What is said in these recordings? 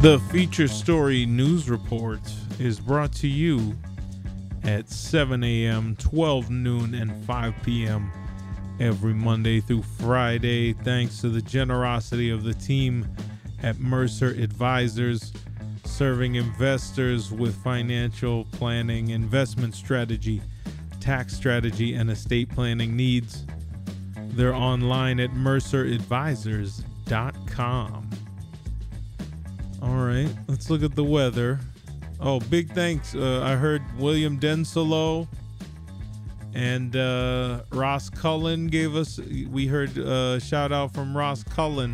The Feature Story News Report is brought to you at 7 a.m., 12 noon, and 5 p.m. every Monday through Friday, thanks to the generosity of the team at Mercer Advisors, serving investors with financial planning, investment strategy, tax strategy, and estate planning needs. They're online at merceradvisors.com. All right, let's look at the weather. Oh, big thanks. I heard William Densolo and Ross Cullen gave us, we heard a shout out from Ross Cullen.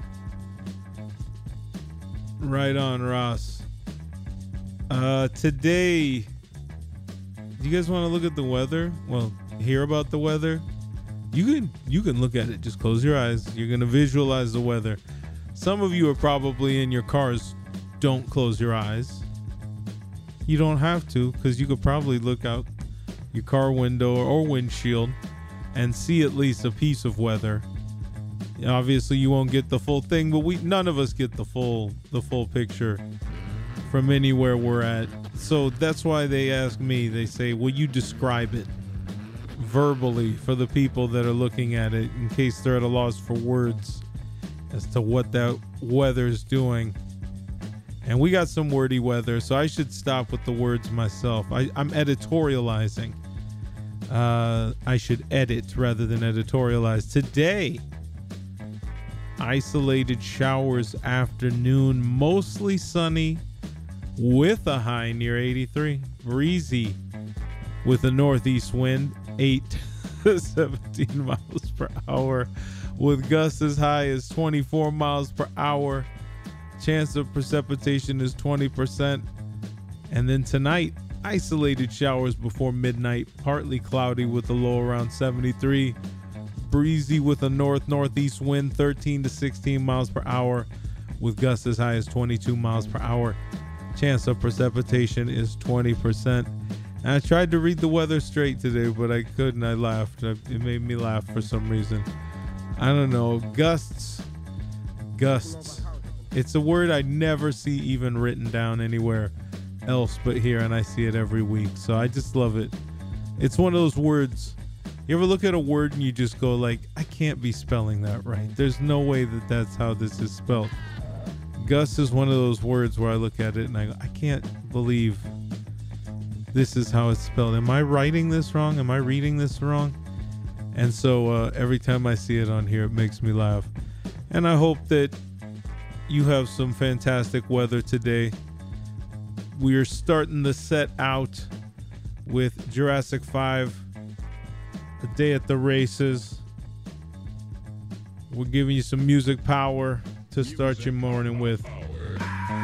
Right on, Ross. Today, do you guys want to look at the weather? Well, hear about the weather? You can look at it. Just close your eyes. You're going to visualize the weather. Some of you are probably in your cars. Don't close your eyes. You don't have to, because you could probably look out your car window or windshield and see at least a piece of weather. Obviously, you won't get the full thing, but none of us get the full picture from anywhere we're at. So that's why they ask me. They say, "Will you describe it verbally for the people that are looking at it, in case they're at a loss for words as to what that weather's doing?" And we got some wordy weather, so I should stop with the words myself. I'm editorializing. I should edit rather than editorialize. Today, isolated showers afternoon, mostly sunny with a high near 83. Breezy with a northeast wind, 8 to 17 miles per hour, with gusts as high as 24 miles per hour. Chance of precipitation is 20%. And then tonight, isolated showers before midnight, partly cloudy with a low around 73. Breezy with a northeast wind, 13 to 16 miles per hour, with gusts as high as 22 miles per hour. Chance of precipitation is 20%. And I tried to read the weather straight today, but I couldn't. I laughed. It made me laugh for some reason. I don't know. Gusts. It's a word I never see even written down anywhere else but here, and I see it every week. So I just love it. It's one of those words. You ever look at a word and you just go like, I can't be spelling that right. There's no way that that's how this is spelled. Gust is one of those words where I look at it and I go, I can't believe this is how it's spelled. Am I writing this wrong? Am I reading this wrong? And so every time I see it on here, it makes me laugh. And I hope that you have some fantastic weather today. We are starting the set out with Jurassic 5, A Day at the Races. We're giving you some music power to start your morning with.